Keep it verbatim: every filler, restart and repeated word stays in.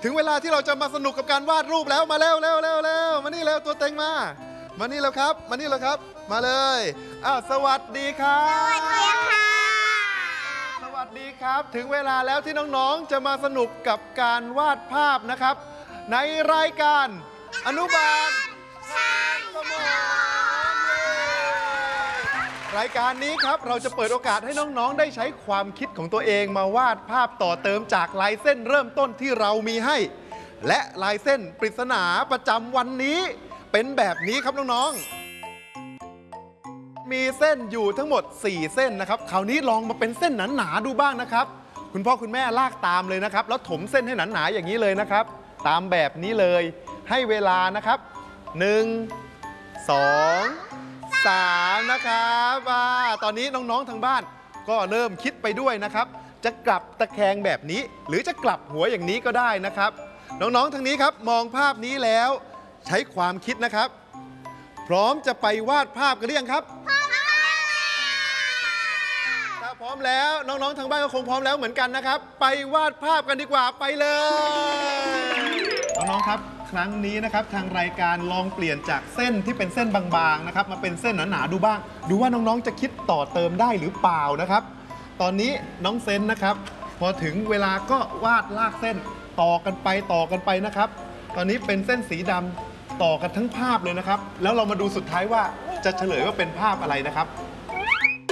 ถึงเวลาที่เราจะมาสนุกกับการวาดรูปแล้วมาเร็วเร็วเร็วเร็วมานี่เร็วตัวเต็งมามานี่แล้วครับมานี่แล้วครับมาเลยอ้าวสวัสดีครับสวัสดีค่ะสวัสดีครับถึงเวลาแล้วที่น้องๆจะมาสนุกกับการวาดภาพนะครับในรายการอนุบาลช่างสมองรายการนี้ครับเราจะเปิดโอกาสให้น้องๆได้ใช้ความคิดของตัวเองมาวาดภาพต่อเติมจากลายเส้นเริ่มต้นที่เรามีให้และลายเส้นปริศนาประจำวันนี้เป็นแบบนี้ครับน้องๆมีเส้นอยู่ทั้งหมดสี่เส้นนะครับคราวนี้ลองมาเป็นเส้นหนาๆดูบ้างนะครับคุณพ่อคุณแม่ลากตามเลยนะครับแล้วถมเส้นให้หนาๆอย่างนี้เลยนะครับตามแบบนี้เลยให้เวลานะครับหนึ่ง สอง สามนะครับตอนนี้น้องๆทางบ้านก็เริ่มคิดไปด้วยนะครับจะกลับตะแคงแบบนี้หรือจะกลับหัวอย่างนี้ก็ได้นะครับน้องๆทางนี้ครับมองภาพนี้แล้วใช้ความคิดนะครับพร้อมจะไปวาดภาพกันหรือยังครับถ้าพร้อมแล้วน้องๆทางบ้านก็คงพร้อมแล้วเหมือนกันนะครับไปวาดภาพกันดีกว่าไปเลยน้องๆครับครั้งนี้นะครับทางรายการลองเปลี่ยนจากเส้นที่เป็นเส้นบางๆนะครับมาเป็นเส้นหนาๆดูบ้างดูว่าน้องๆจะคิดต่อเติมได้หรือเปล่านะครับตอนนี้น้องเซนนะครับพอถึงเวลาก็วาดลากเส้นต่อกันไปต่อกันไปนะครับตอนนี้เป็นเส้นสีดำต่อกันทั้งภาพเลยนะครับแล้วเรามาดูสุดท้ายว่าจะเฉลยว่าเป็นภาพอะไรนะครับ